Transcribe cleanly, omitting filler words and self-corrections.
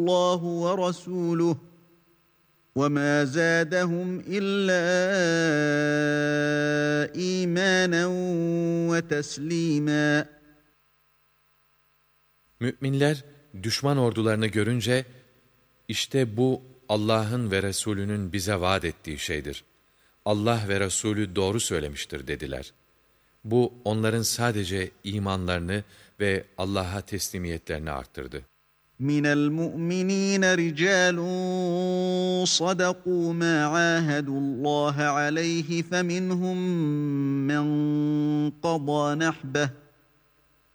اللّٰهُ وَرَسُولُهُ وَمَا زَادَهُمْ إِلَّا إِيمَانًا وَتَسْلِيمًا. Müminler düşman ordularını görünce, işte bu Allah'ın ve Resulünün bize vaat ettiği şeydir. Allah ve Resulü doğru söylemiştir dediler. Bu onların sadece imanlarını ve Allah'a teslimiyetlerini arttırdı. مِنَ الْمُؤْمِنِينَ رِجَالٌ صَدَقُوا مَا عَاهَدُوا اللّٰهَ عَلَيْهِ فَمِنْهُمْ مَنْ قَضَى نَحْبَهُ